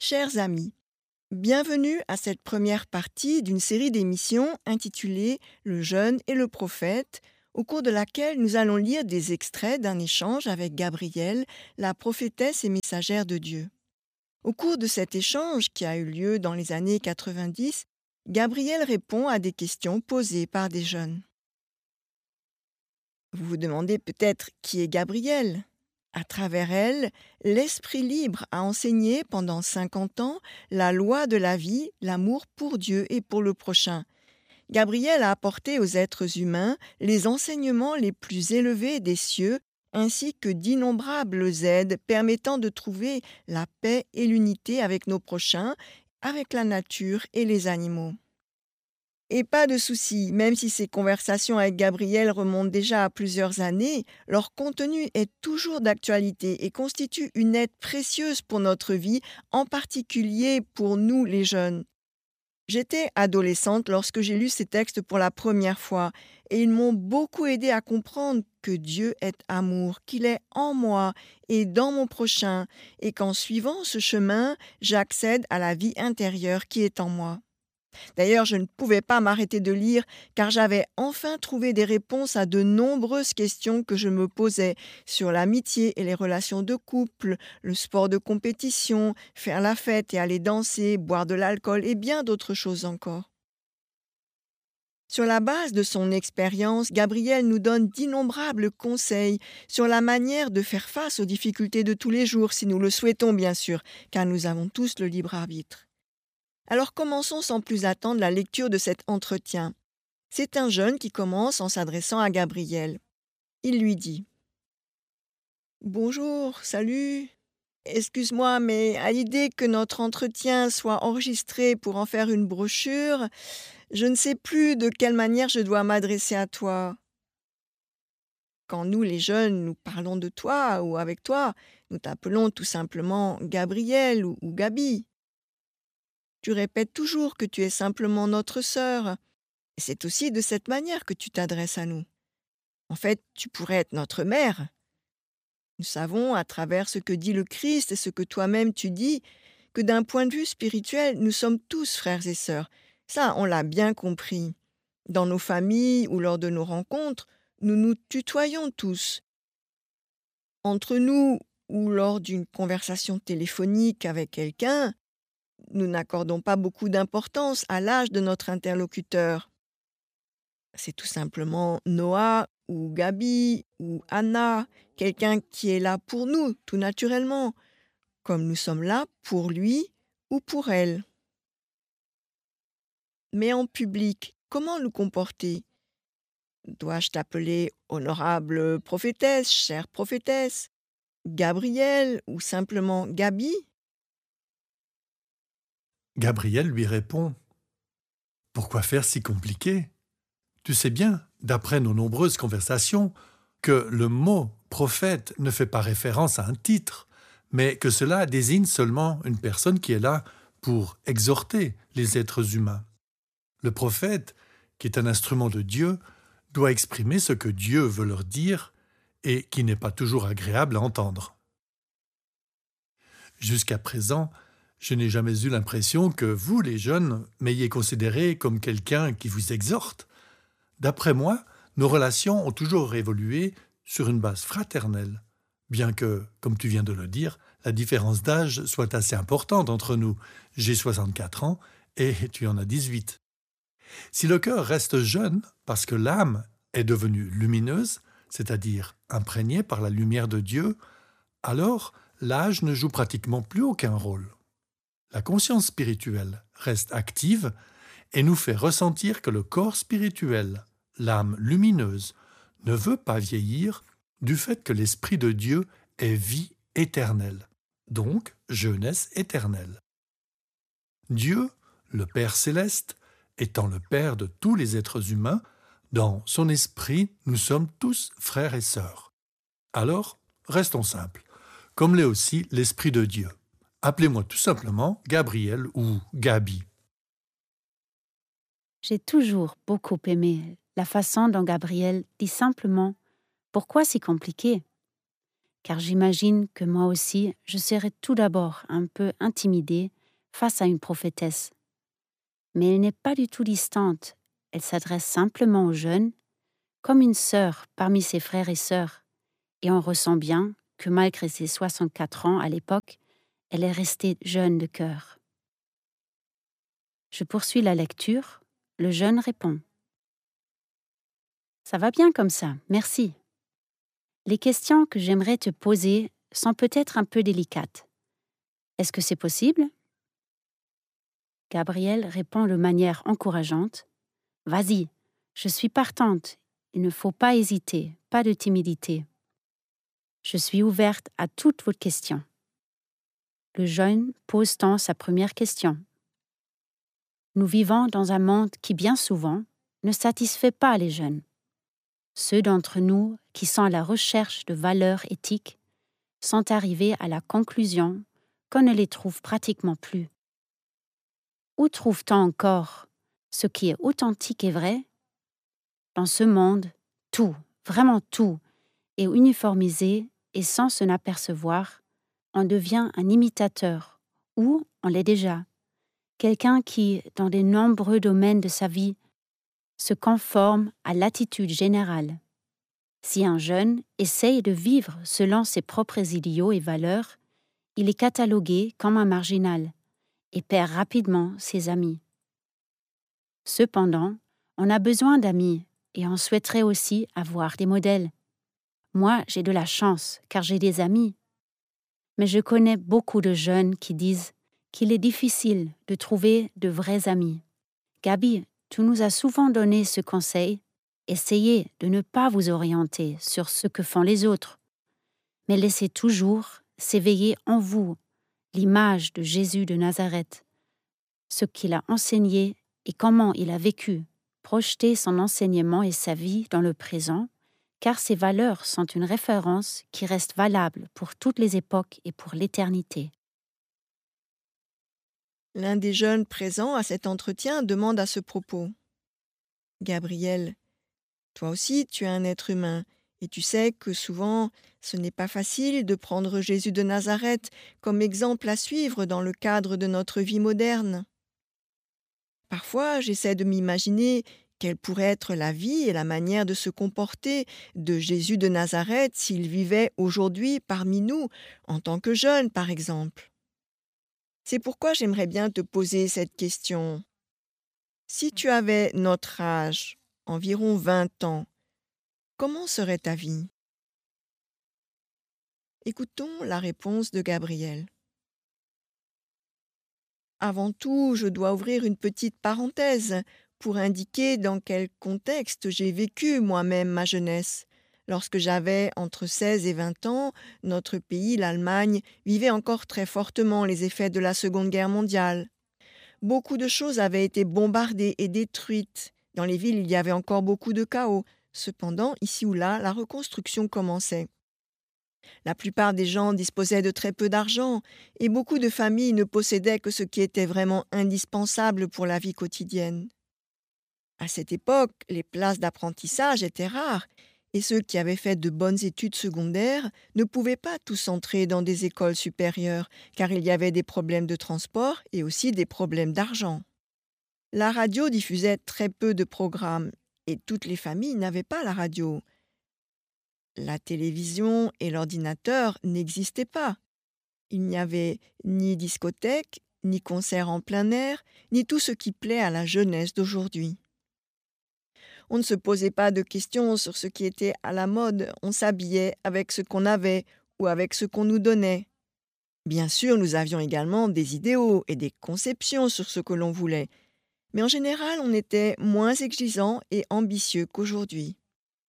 Chers amis, bienvenue à cette première partie d'une série d'émissions intitulée Le jeûne et le prophète, au cours de laquelle nous allons lire des extraits d'un échange avec Gabrielle, la prophétesse et messagère de Dieu. Au cours de cet échange qui a eu lieu dans les années 90, Gabrielle répond à des questions posées par des jeunes. Vous vous demandez peut-être qui est Gabrielle. À travers elle, l'Esprit libre a enseigné pendant 50 ans la loi de la vie, l'amour pour Dieu et pour le prochain. Gabrielle a apporté aux êtres humains les enseignements les plus élevés des cieux, ainsi que d'innombrables aides permettant de trouver la paix et l'unité avec nos prochains, avec la nature et les animaux. Et pas de souci, même si ces conversations avec Gabriel remontent déjà à plusieurs années, leur contenu est toujours d'actualité et constitue une aide précieuse pour notre vie, en particulier pour nous les jeunes. J'étais adolescente lorsque j'ai lu ces textes pour la première fois et ils m'ont beaucoup aidé à comprendre que Dieu est amour, qu'il est en moi et dans mon prochain et qu'en suivant ce chemin, j'accède à la vie intérieure qui est en moi. D'ailleurs, je ne pouvais pas m'arrêter de lire car j'avais enfin trouvé des réponses à de nombreuses questions que je me posais sur l'amitié et les relations de couple, le sport de compétition, faire la fête et aller danser, boire de l'alcool et bien d'autres choses encore. Sur la base de son expérience, Gabriel nous donne d'innombrables conseils sur la manière de faire face aux difficultés de tous les jours, si nous le souhaitons bien sûr, car nous avons tous le libre arbitre. Alors commençons sans plus attendre la lecture de cet entretien. C'est un jeune qui commence en s'adressant à Gabriel. Il lui dit « Bonjour, salut. Excuse-moi, mais à l'idée que notre entretien soit enregistré pour en faire une brochure, je ne sais plus de quelle manière je dois m'adresser à toi. Quand nous, les jeunes, nous parlons de toi ou avec toi, nous t'appelons tout simplement Gabriel ou Gabi. Tu répètes toujours que tu es simplement notre sœur. Et c'est aussi de cette manière que tu t'adresses à nous. En fait, tu pourrais être notre mère. Nous savons, à travers ce que dit le Christ et ce que toi-même tu dis, que d'un point de vue spirituel, nous sommes tous frères et sœurs. Ça, on l'a bien compris. Dans nos familles ou lors de nos rencontres, nous nous tutoyons tous. Entre nous ou lors d'une conversation téléphonique avec quelqu'un, nous n'accordons pas beaucoup d'importance à l'âge de notre interlocuteur. C'est tout simplement Noah ou Gabi ou Anna, quelqu'un qui est là pour nous, tout naturellement, comme nous sommes là pour lui ou pour elle. Mais en public, comment nous comporter? Dois-je t'appeler honorable prophétesse, chère prophétesse, Gabrielle ou simplement Gabi? Gabriel lui répond « Pourquoi faire si compliqué? Tu sais bien, d'après nos nombreuses conversations, que le mot prophète ne fait pas référence à un titre, mais que cela désigne seulement une personne qui est là pour exhorter les êtres humains. Le prophète, qui est un instrument de Dieu, doit exprimer ce que Dieu veut leur dire et qui n'est pas toujours agréable à entendre. Jusqu'à présent, je n'ai jamais eu l'impression que vous, les jeunes, m'ayez considéré comme quelqu'un qui vous exhorte. D'après moi, nos relations ont toujours évolué sur une base fraternelle, bien que, comme tu viens de le dire, la différence d'âge soit assez importante entre nous. J'ai 64 ans et tu en as 18. Si le cœur reste jeune, parce que l'âme est devenue lumineuse, c'est-à-dire imprégnée par la lumière de Dieu, alors l'âge ne joue pratiquement plus aucun rôle. La conscience spirituelle reste active et nous fait ressentir que le corps spirituel, l'âme lumineuse, ne veut pas vieillir du fait que l'Esprit de Dieu est vie éternelle, donc jeunesse éternelle. Dieu, le Père céleste, étant le Père de tous les êtres humains, dans son esprit, nous sommes tous frères et sœurs. Alors, restons simples, comme l'est aussi l'Esprit de Dieu. Appelez-moi tout simplement Gabriel ou Gabi. J'ai toujours beaucoup aimé la façon dont Gabriel dit simplement « Pourquoi si compliqué ?» Car j'imagine que moi aussi, je serais tout d'abord un peu intimidée face à une prophétesse. Mais elle n'est pas du tout distante, elle s'adresse simplement aux jeunes, comme une sœur parmi ses frères et sœurs, et on ressent bien que malgré ses 64 ans à l'époque, elle est restée jeune de cœur. Je poursuis la lecture, le jeune répond. Ça va bien comme ça, merci. Les questions que j'aimerais te poser sont peut-être un peu délicates. Est-ce que c'est possible? Gabrielle répond de manière encourageante. Vas-y, je suis partante. Il ne faut pas hésiter, pas de timidité. Je suis ouverte à toutes vos questions. Le jeune pose donc sa première question. Nous vivons dans un monde qui, bien souvent, ne satisfait pas les jeunes. Ceux d'entre nous qui sont à la recherche de valeurs éthiques sont arrivés à la conclusion qu'on ne les trouve pratiquement plus. Où trouve-t-on encore ce qui est authentique et vrai? Dans ce monde, tout, vraiment tout, est uniformisé et sans s'en apercevoir, on devient un imitateur, ou on l'est déjà, quelqu'un qui, dans de nombreux domaines de sa vie, se conforme à l'attitude générale. Si un jeune essaye de vivre selon ses propres idéaux et valeurs, il est catalogué comme un marginal et perd rapidement ses amis. Cependant, on a besoin d'amis et on souhaiterait aussi avoir des modèles. Moi, j'ai de la chance car j'ai des amis. Mais je connais beaucoup de jeunes qui disent qu'il est difficile de trouver de vrais amis. Gabi, tu nous as souvent donné ce conseil. Essayez de ne pas vous orienter sur ce que font les autres, mais laissez toujours s'éveiller en vous l'image de Jésus de Nazareth, ce qu'il a enseigné et comment il a vécu. Projetez son enseignement et sa vie dans le présent, car ces valeurs sont une référence qui reste valable pour toutes les époques et pour l'éternité. L'un des jeunes présents à cet entretien demande à ce propos. Gabrielle, toi aussi tu es un être humain, et tu sais que souvent ce n'est pas facile de prendre Jésus de Nazareth comme exemple à suivre dans le cadre de notre vie moderne. Parfois j'essaie de m'imaginer quelle pourrait être la vie et la manière de se comporter de Jésus de Nazareth s'il vivait aujourd'hui parmi nous, en tant que jeune par exemple. C'est pourquoi j'aimerais bien te poser cette question. Si tu avais notre âge, environ 20 ans, comment serait ta vie? Écoutons la réponse de Gabrielle. Avant tout, je dois ouvrir une petite parenthèse pour indiquer dans quel contexte j'ai vécu moi-même ma jeunesse. Lorsque j'avais entre 16 et 20 ans, notre pays, l'Allemagne, vivait encore très fortement les effets de la Seconde Guerre mondiale. Beaucoup de choses avaient été bombardées et détruites. Dans les villes, il y avait encore beaucoup de chaos. Cependant, ici ou là, la reconstruction commençait. La plupart des gens disposaient de très peu d'argent et beaucoup de familles ne possédaient que ce qui était vraiment indispensable pour la vie quotidienne. À cette époque, les places d'apprentissage étaient rares et ceux qui avaient fait de bonnes études secondaires ne pouvaient pas tous entrer dans des écoles supérieures car il y avait des problèmes de transport et aussi des problèmes d'argent. La radio diffusait très peu de programmes et toutes les familles n'avaient pas la radio. La télévision et l'ordinateur n'existaient pas. Il n'y avait ni discothèque, ni concert en plein air, ni tout ce qui plaît à la jeunesse d'aujourd'hui. On ne se posait pas de questions sur ce qui était à la mode, on s'habillait avec ce qu'on avait ou avec ce qu'on nous donnait. Bien sûr, nous avions également des idéaux et des conceptions sur ce que l'on voulait, mais en général, on était moins exigeant et ambitieux qu'aujourd'hui.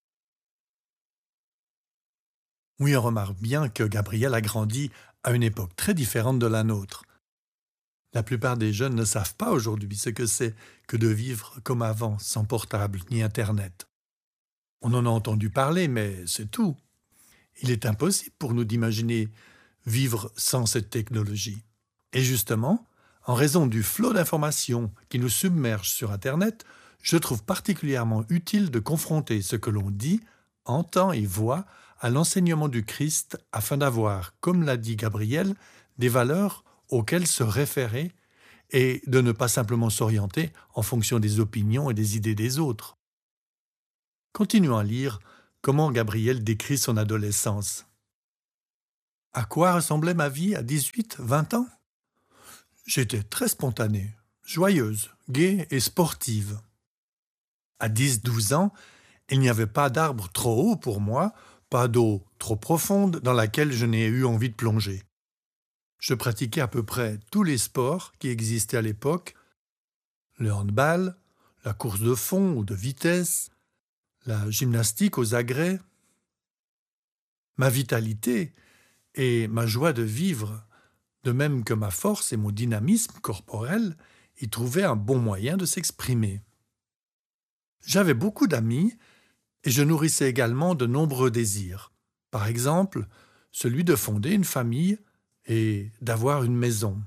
Oui, on remarque bien que Gabrielle a grandi à une époque très différente de la nôtre. La plupart des jeunes ne savent pas aujourd'hui ce que c'est que de vivre comme avant, sans portable ni Internet. On en a entendu parler, mais c'est tout. Il est impossible pour nous d'imaginer vivre sans cette technologie. Et justement, en raison du flot d'informations qui nous submerge sur Internet, je trouve particulièrement utile de confronter ce que l'on dit, entend et voit à l'enseignement du Christ afin d'avoir, comme l'a dit Gabrielle, des valeurs auxquelles se référer et de ne pas simplement s'orienter en fonction des opinions et des idées des autres. Continuons à lire comment Gabrielle décrit son adolescence. À quoi ressemblait ma vie à 18-20 ans? J'étais très spontanée, joyeuse, gaie et sportive. À 10-12 ans, il n'y avait pas d'arbre trop haut pour moi, pas d'eau trop profonde dans laquelle je n'ai eu envie de plonger. Je pratiquais à peu près tous les sports qui existaient à l'époque, le handball, la course de fond ou de vitesse, la gymnastique aux agrès. Ma vitalité et ma joie de vivre, de même que ma force et mon dynamisme corporel, y trouvaient un bon moyen de s'exprimer. J'avais beaucoup d'amis et je nourrissais également de nombreux désirs. Par exemple, celui de fonder une famille et d'avoir une maison.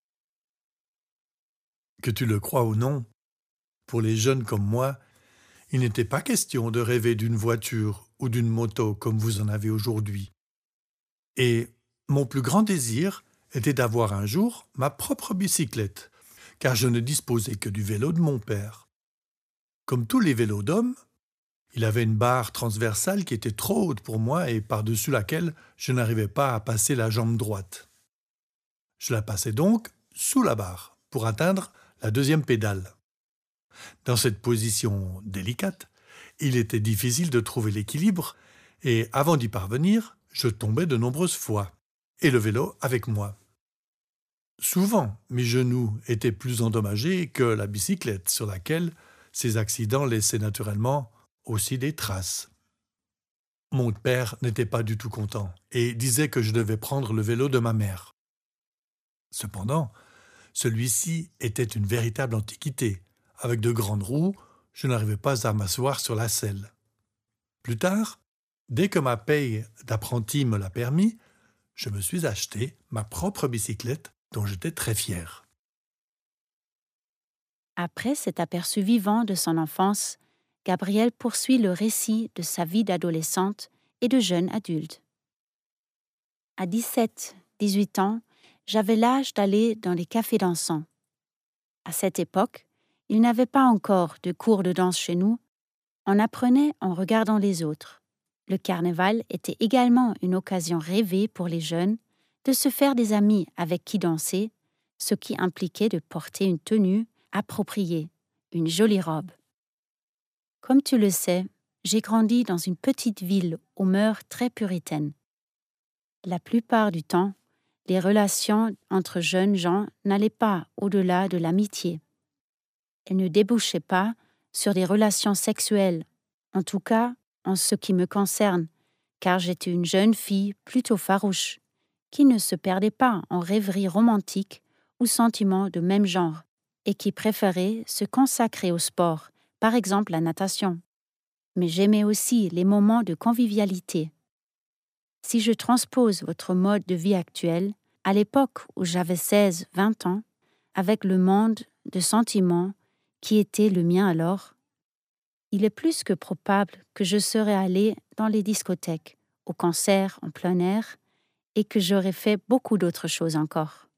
Que tu le crois ou non, pour les jeunes comme moi, il n'était pas question de rêver d'une voiture ou d'une moto comme vous en avez aujourd'hui. Et mon plus grand désir était d'avoir un jour ma propre bicyclette, car je ne disposais que du vélo de mon père. Comme tous les vélos d'hommes, il avait une barre transversale qui était trop haute pour moi et par-dessus laquelle je n'arrivais pas à passer la jambe droite. Je la passais donc sous la barre pour atteindre la deuxième pédale. Dans cette position délicate, il était difficile de trouver l'équilibre et avant d'y parvenir, je tombais de nombreuses fois, et le vélo avec moi. Souvent, mes genoux étaient plus endommagés que la bicyclette sur laquelle ces accidents laissaient naturellement aussi des traces. Mon père n'était pas du tout content et disait que je devais prendre le vélo de ma mère. Cependant, celui-ci était une véritable antiquité. Avec de grandes roues, je n'arrivais pas à m'asseoir sur la selle. Plus tard, dès que ma paye d'apprenti me l'a permis, je me suis acheté ma propre bicyclette dont j'étais très fier. Après cet aperçu vivant de son enfance, Gabrielle poursuit le récit de sa vie d'adolescente et de jeune adulte. À 17-18 ans, j'avais l'âge d'aller dans les cafés dansants. À cette époque, il n'y avait pas encore de cours de danse chez nous. On apprenait en regardant les autres. Le carnaval était également une occasion rêvée pour les jeunes de se faire des amis avec qui danser, ce qui impliquait de porter une tenue appropriée, une jolie robe. Comme tu le sais, j'ai grandi dans une petite ville aux mœurs très puritaines. La plupart du temps, les relations entre jeunes gens n'allaient pas au-delà de l'amitié. Elles ne débouchaient pas sur des relations sexuelles, en tout cas en ce qui me concerne, car j'étais une jeune fille plutôt farouche, qui ne se perdait pas en rêveries romantiques ou sentiments de même genre, et qui préférait se consacrer au sport, par exemple la natation. Mais j'aimais aussi les moments de convivialité. Si je transpose votre mode de vie actuel, à l'époque où j'avais 16-20 ans, avec le monde de sentiments qui était le mien alors, il est plus que probable que je serais allée dans les discothèques, aux concerts en plein air, et que j'aurais fait beaucoup d'autres choses encore.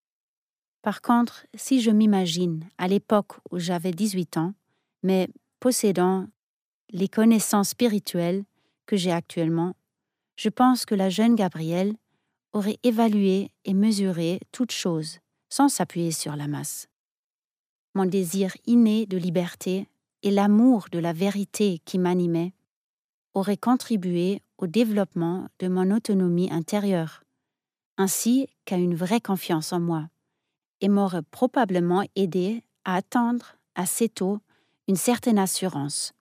Par contre, si je m'imagine à l'époque où j'avais 18 ans, mais possédant les connaissances spirituelles que j'ai actuellement, je pense que la jeune Gabrielle aurait évalué et mesuré toute chose sans s'appuyer sur la masse. Mon désir inné de liberté et l'amour de la vérité qui m'animait auraient contribué au développement de mon autonomie intérieure, ainsi qu'à une vraie confiance en moi, et m'auraient probablement aidé à atteindre assez tôt une certaine assurance.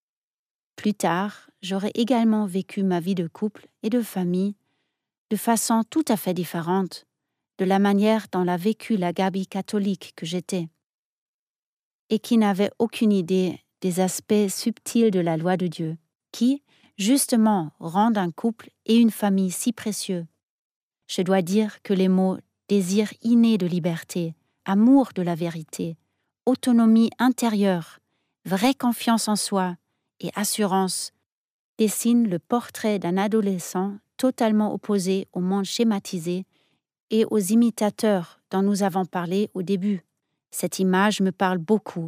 Plus tard, j'aurais également vécu ma vie de couple et de famille de façon tout à fait différente de la manière dont l'a vécu la Gabi catholique que j'étais, et qui n'avait aucune idée des aspects subtils de la loi de Dieu, qui, justement, rendent un couple et une famille si précieux. Je dois dire que les mots « désir inné de liberté »,« amour de la vérité »,« autonomie intérieure »,« vraie confiance en soi » et « assurance » dessinent le portrait d'un adolescent totalement opposé au monde schématisé et aux imitateurs dont nous avons parlé au début Cette image me parle beaucoup.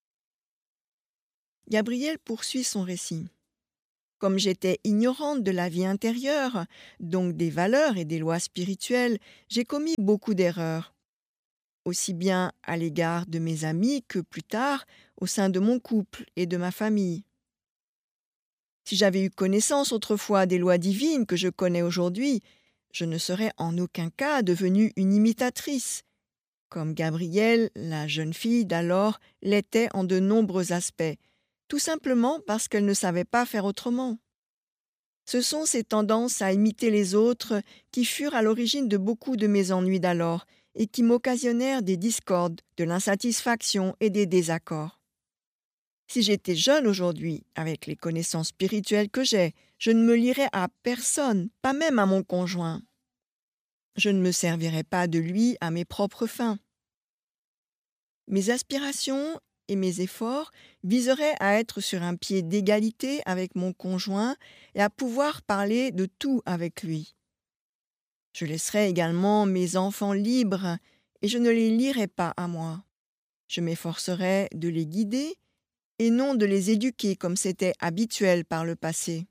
Gabrielle poursuit son récit. Comme j'étais ignorante de la vie intérieure, donc des valeurs et des lois spirituelles, j'ai commis beaucoup d'erreurs, aussi bien à l'égard de mes amis que plus tard au sein de mon couple et de ma famille. Si j'avais eu connaissance autrefois des lois divines que je connais aujourd'hui, je ne serais en aucun cas devenue une imitatrice, comme Gabrielle, la jeune fille d'alors, l'était en de nombreux aspects, tout simplement parce qu'elle ne savait pas faire autrement. Ce sont ces tendances à imiter les autres qui furent à l'origine de beaucoup de mes ennuis d'alors et qui m'occasionnèrent des discordes, de l'insatisfaction et des désaccords. Si j'étais jeune aujourd'hui, avec les connaissances spirituelles que j'ai, je ne me lierais à personne, pas même à mon conjoint. Je ne me servirais pas de lui à mes propres fins. Mes aspirations et mes efforts viseraient à être sur un pied d'égalité avec mon conjoint et à pouvoir parler de tout avec lui. Je laisserais également mes enfants libres et je ne les lierais pas à moi. Je m'efforcerais de les guider et non de les éduquer comme c'était habituel par le passé.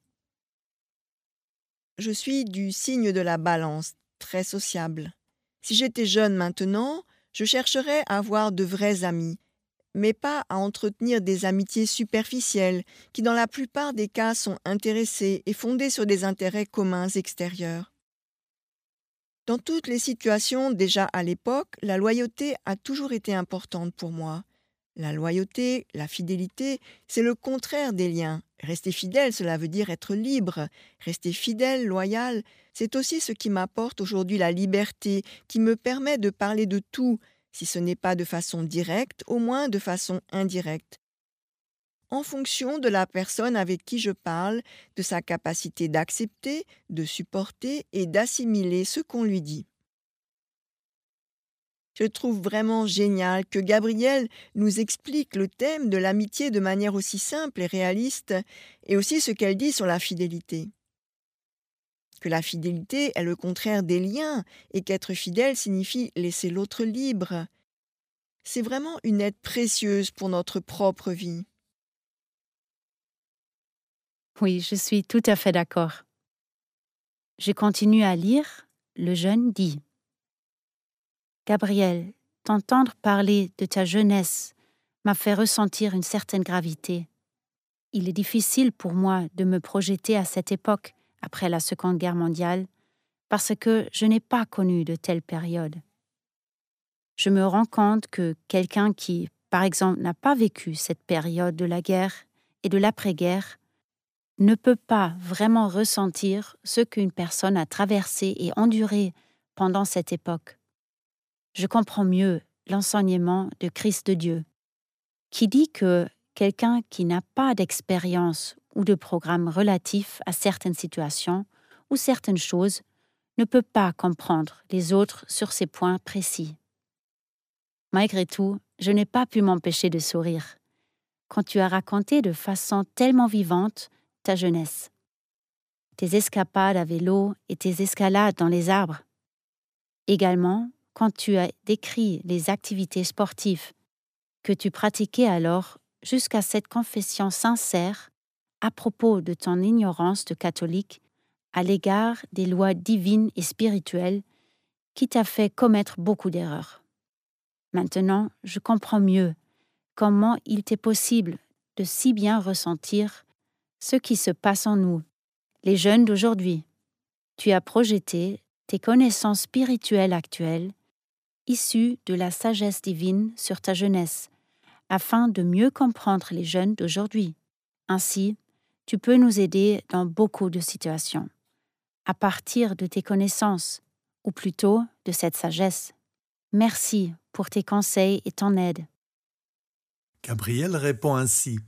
Je suis du signe de la balance, très sociable. Si j'étais jeune maintenant, je chercherais à avoir de vrais amis, mais pas à entretenir des amitiés superficielles qui dans la plupart des cas sont intéressées et fondées sur des intérêts communs extérieurs. Dans toutes les situations déjà à l'époque, la loyauté a toujours été importante pour moi. La loyauté, la fidélité, c'est le contraire des liens. Rester fidèle, cela veut dire être libre. Rester fidèle, loyal, c'est aussi ce qui m'apporte aujourd'hui la liberté, qui me permet de parler de tout, si ce n'est pas de façon directe, au moins de façon indirecte. En fonction de la personne avec qui je parle, de sa capacité d'accepter, de supporter et d'assimiler ce qu'on lui dit. Je trouve vraiment génial que Gabrielle nous explique le thème de l'amitié de manière aussi simple et réaliste, et aussi ce qu'elle dit sur la fidélité. Que la fidélité est le contraire des liens, et qu'être fidèle signifie laisser l'autre libre. C'est vraiment une aide précieuse pour notre propre vie. Oui, je suis tout à fait d'accord. Je continue à lire. Le jeune dit: Gabrielle, t'entendre parler de ta jeunesse m'a fait ressentir une certaine gravité. Il est difficile pour moi de me projeter à cette époque, après la Seconde Guerre mondiale, parce que je n'ai pas connu de telle période. Je me rends compte que quelqu'un qui, par exemple, n'a pas vécu cette période de la guerre et de l'après-guerre ne peut pas vraiment ressentir ce qu'une personne a traversé et enduré pendant cette époque. Je comprends mieux l'enseignement de Christ de Dieu, qui dit que quelqu'un qui n'a pas d'expérience ou de programme relatif à certaines situations ou certaines choses ne peut pas comprendre les autres sur ces points précis. Malgré tout, je n'ai pas pu m'empêcher de sourire quand tu as raconté de façon tellement vivante ta jeunesse, tes escapades à vélo et tes escalades dans les arbres. Également, quand tu as décrit les activités sportives que tu pratiquais alors jusqu'à cette confession sincère à propos de ton ignorance de catholique à l'égard des lois divines et spirituelles qui t'a fait commettre beaucoup d'erreurs. Maintenant, je comprends mieux comment il t'est possible de si bien ressentir ce qui se passe en nous, les jeunes d'aujourd'hui. Tu as projeté tes connaissances spirituelles actuelles, issues de la sagesse divine sur ta jeunesse, afin de mieux comprendre les jeunes d'aujourd'hui. Ainsi, tu peux nous aider dans beaucoup de situations, à partir de tes connaissances, ou plutôt de cette sagesse. Merci pour tes conseils et ton aide. Gabrielle répond ainsi.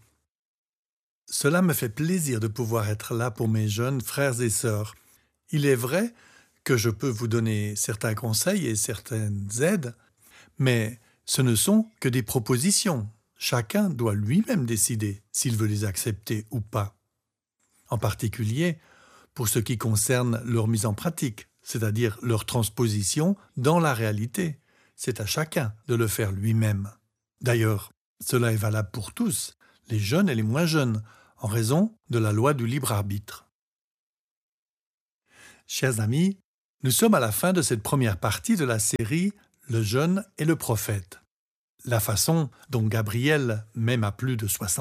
Cela me fait plaisir de pouvoir être là pour mes jeunes frères et sœurs. Il est vrai que je peux vous donner certains conseils et certaines aides, mais ce ne sont que des propositions. Chacun doit lui-même décider s'il veut les accepter ou pas. En particulier, pour ce qui concerne leur mise en pratique, c'est-à-dire leur transposition dans la réalité. c'est à chacun de le faire lui-même. D'ailleurs, cela est valable pour tous, les jeunes et les moins jeunes, en raison de la loi du libre arbitre. Chers amis, nous sommes à la fin de cette première partie de la série « Le jeune et le prophète ». La façon dont Gabriel, même à plus de 60